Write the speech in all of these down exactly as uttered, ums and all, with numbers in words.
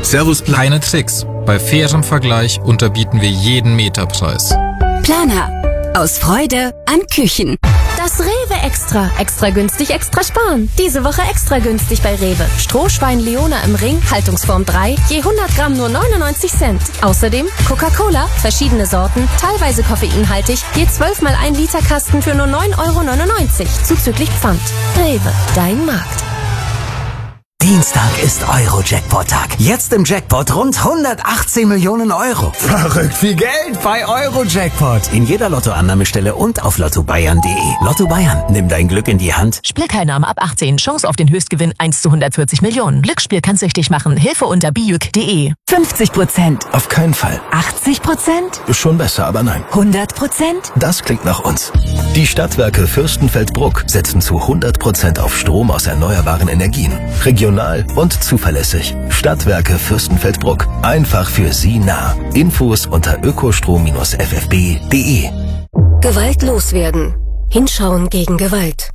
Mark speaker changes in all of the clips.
Speaker 1: Servus Planer.
Speaker 2: Keine Tricks. Bei fairem Vergleich unterbieten wir jeden Meterpreis.
Speaker 3: Planer. Aus Freude an Küchen.
Speaker 4: Das Rewe Extra. Extra günstig, extra sparen. Diese Woche extra günstig bei Rewe. Strohschwein Leona im Ring, Haltungsform drei, je hundert Gramm nur neunundneunzig Cent. Außerdem Coca-Cola, verschiedene Sorten, teilweise koffeinhaltig, je zwölf mal ein Liter Kasten für nur neun Euro neunundneunzig, zuzüglich Pfand. Rewe, dein Markt.
Speaker 5: Dienstag ist Euro-Jackpot-Tag. Jetzt im Jackpot rund hundertachtzehn Millionen Euro.
Speaker 6: Verrückt viel Geld bei Euro-Jackpot.
Speaker 5: In jeder Lottoannahmestelle und auf lotto bayern punkt de. Lotto Bayern, nimm dein Glück in die Hand.
Speaker 7: Spielteilnahme ab achtzehn. Chance auf den Höchstgewinn eins zu hundertvierzig Millionen. Glücksspiel kann süchtig machen. Hilfe unter bijuk punkt de.
Speaker 3: fünfzig Prozent.
Speaker 6: Auf keinen Fall.
Speaker 3: achtzig Prozent.
Speaker 6: Schon besser, aber nein.
Speaker 3: hundert Prozent.
Speaker 6: Das klingt nach uns. Die Stadtwerke Fürstenfeldbruck setzen zu hundert Prozent auf Strom aus erneuerbaren Energien. Regional und zuverlässig. Stadtwerke Fürstenfeldbruck. Einfach für Sie nah. Infos unter ökostrom Bindestrich f f b punkt de.
Speaker 3: Gewalt loswerden. Hinschauen gegen Gewalt.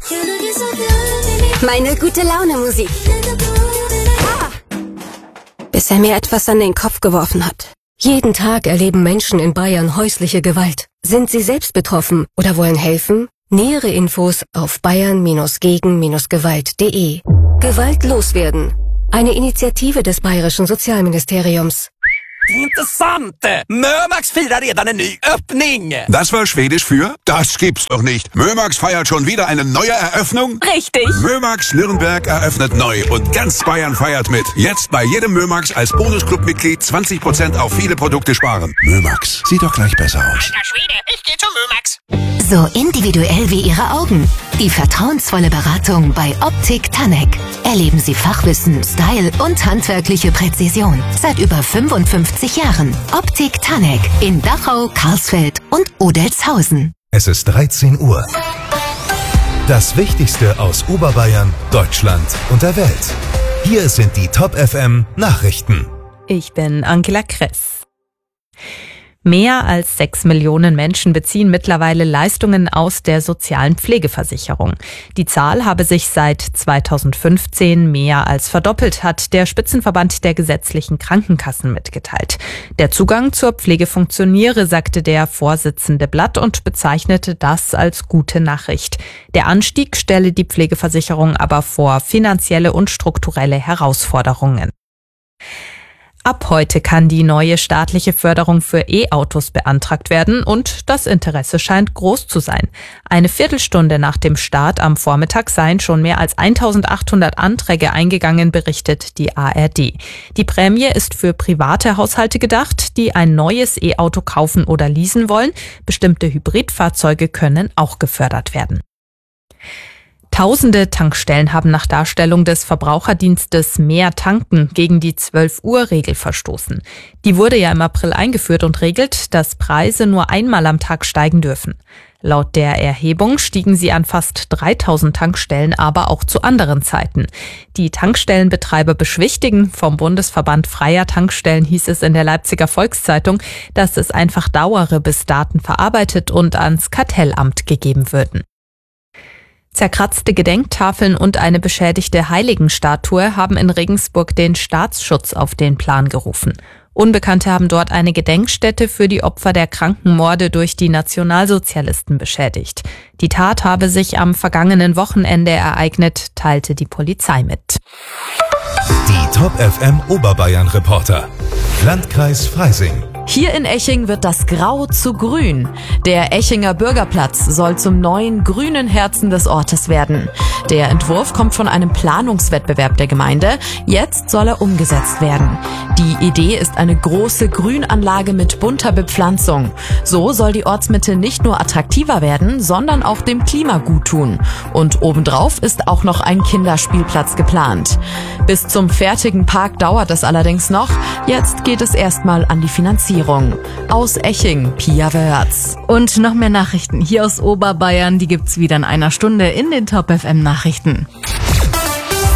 Speaker 3: Meine gute Laune Musik. Ah. Bis er mir etwas an den Kopf geworfen hat. Jeden Tag erleben Menschen in Bayern häusliche Gewalt. Sind Sie selbst betroffen oder wollen helfen? Nähere Infos auf bayern gegen gewalt punkt de. Gewalt loswerden. Eine Initiative des Bayerischen Sozialministeriums.
Speaker 8: Intressante! Mömax firar redan en ny öppning!
Speaker 9: Das war Schwedisch für? Das gibt's doch nicht. Mömax feiert schon wieder eine neue Eröffnung?
Speaker 7: Richtig!
Speaker 9: Mömax Nürnberg eröffnet neu und ganz Bayern feiert mit. Jetzt bei jedem Mömax als Bonusclub-Mitglied zwanzig Prozent auf viele Produkte sparen. Mömax, sieht doch gleich besser aus.
Speaker 8: Alter Schwede, ich geh zu Mömax!
Speaker 3: So individuell wie Ihre Augen. Die vertrauensvolle Beratung bei Optik Tanek. Erleben Sie Fachwissen, Style und handwerkliche Präzision. Seit über fünfundfünfzig Jahren. Optik Tanek in Dachau, Karlsfeld und Odelzhausen.
Speaker 10: Es ist dreizehn Uhr. Das Wichtigste aus Oberbayern, Deutschland und der Welt. Hier sind die Top F M Nachrichten.
Speaker 11: Ich bin Angela Kress. Mehr als sechs Millionen Menschen beziehen mittlerweile Leistungen aus der sozialen Pflegeversicherung. Die Zahl habe sich seit zweitausendfünfzehn mehr als verdoppelt, hat der Spitzenverband der gesetzlichen Krankenkassen mitgeteilt. Der Zugang zur Pflege funktioniere, sagte der Vorsitzende Blatt und bezeichnete das als gute Nachricht. Der Anstieg stelle die Pflegeversicherung aber vor finanzielle und strukturelle Herausforderungen. Ab heute kann die neue staatliche Förderung für E-Autos beantragt werden und das Interesse scheint groß zu sein. Eine Viertelstunde nach dem Start am Vormittag seien schon mehr als eintausendachthundert Anträge eingegangen, berichtet die A R D. Die Prämie ist für private Haushalte gedacht, die ein neues E-Auto kaufen oder leasen wollen. Bestimmte Hybridfahrzeuge können auch gefördert werden. Tausende Tankstellen haben nach Darstellung des Verbraucherdienstes Mehr tanken gegen die zwölf-Uhr-Regel verstoßen. Die wurde ja im April eingeführt und regelt, dass Preise nur einmal am Tag steigen dürfen. Laut der Erhebung stiegen sie an fast dreitausend Tankstellen, aber auch zu anderen Zeiten. Die Tankstellenbetreiber beschwichtigen. Vom Bundesverband Freier Tankstellen hieß es in der Leipziger Volkszeitung, dass es einfach dauere, bis Daten verarbeitet und ans Kartellamt gegeben würden. Zerkratzte Gedenktafeln und eine beschädigte Heiligenstatue haben in Regensburg den Staatsschutz auf den Plan gerufen. Unbekannte haben dort eine Gedenkstätte für die Opfer der Krankenmorde durch die Nationalsozialisten beschädigt. Die Tat habe sich am vergangenen Wochenende ereignet, teilte die Polizei mit.
Speaker 10: Die Top F M Oberbayern Reporter. Landkreis Freising.
Speaker 7: Hier in Eching wird das Grau zu grün. Der Echinger Bürgerplatz soll zum neuen grünen Herzen des Ortes werden. Der Entwurf kommt von einem Planungswettbewerb der Gemeinde. Jetzt soll er umgesetzt werden. Die Idee ist eine große Grünanlage mit bunter Bepflanzung. So soll die Ortsmitte nicht nur attraktiver werden, sondern auch dem Klima gut tun. Und obendrauf ist auch noch ein Kinderspielplatz geplant. Bis zum fertigen Park dauert es allerdings noch. Jetzt geht es erstmal an die Finanzierung. Aus Eching, Pia Wörz.
Speaker 11: Und noch mehr Nachrichten hier aus Oberbayern, die gibt's wieder in einer Stunde in den Top F M Nachrichten.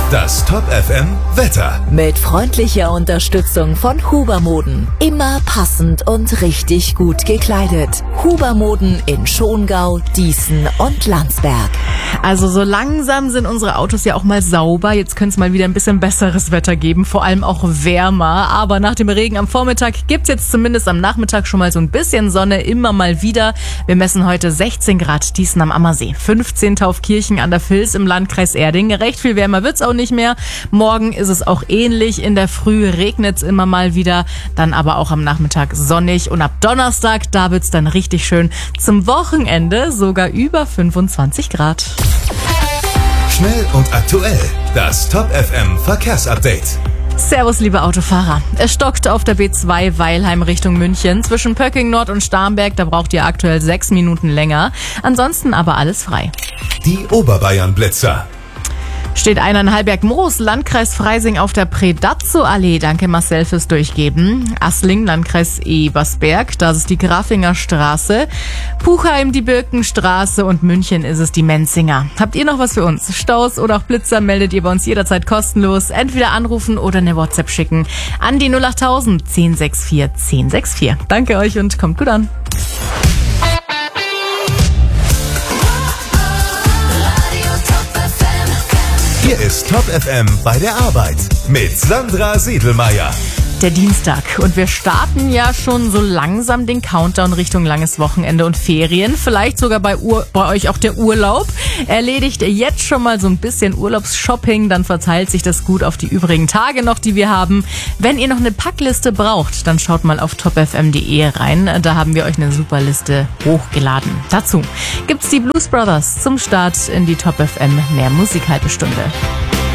Speaker 10: Das Top F M Wetter.
Speaker 1: Mit freundlicher Unterstützung von Huber Moden. Immer passend und richtig gut gekleidet. Huber Moden in Schongau, Dießen und Landsberg.
Speaker 12: Also so langsam sind unsere Autos ja auch mal sauber. Jetzt könnte es mal wieder ein bisschen besseres Wetter geben, vor allem auch wärmer. Aber nach dem Regen am Vormittag gibt's jetzt zumindest am Nachmittag schon mal so ein bisschen Sonne, immer mal wieder. Wir messen heute sechzehn Grad Dießen am Ammersee, fünfzehn Taufkirchen an der Vils im Landkreis Erding. Recht viel wärmer wird's auch nicht mehr. Morgen ist es auch ähnlich. In der Früh regnet's immer mal wieder, dann aber auch am Nachmittag sonnig. Und ab Donnerstag, da wird's dann richtig schön. Zum Wochenende sogar über fünfundzwanzig Grad.
Speaker 10: Schnell und aktuell. Das Top F M Verkehrsupdate.
Speaker 12: Servus, liebe Autofahrer. Es stockt auf der B zwei Weilheim Richtung München. Zwischen Pöcking Nord und Starnberg, da braucht ihr aktuell sechs Minuten länger. Ansonsten aber alles frei.
Speaker 10: Die Oberbayern-Blitzer.
Speaker 12: Steht einer in Heilberg-Moos, Landkreis Freising auf der Predazzo-Allee. Danke Marcel fürs Durchgeben. Assling, Landkreis Ebersberg, das ist die Grafinger Straße. Puchheim, die Birkenstraße und München ist es die Menzinger. Habt ihr noch was für uns? Staus oder auch Blitzer meldet ihr bei uns jederzeit kostenlos. Entweder anrufen oder eine WhatsApp schicken an die null acht null null eins null sechs vier eins null sechs vier. Danke euch und kommt gut an.
Speaker 10: Hier ist Top F M bei der Arbeit mit Sandra Siedelmeier.
Speaker 12: Der Dienstag und wir starten ja schon so langsam den Countdown Richtung langes Wochenende und Ferien. Vielleicht sogar bei, Ur- bei euch auch der Urlaub. Erledigt jetzt schon mal so ein bisschen Urlaubsshopping, dann verteilt sich das gut auf die übrigen Tage noch, die wir haben. Wenn ihr noch eine Packliste braucht, dann schaut mal auf top f m punkt d e rein. Da haben wir euch eine super Liste hochgeladen. Dazu gibt's die Blues Brothers zum Start in die Top F M Mehr Musik Halbestunde.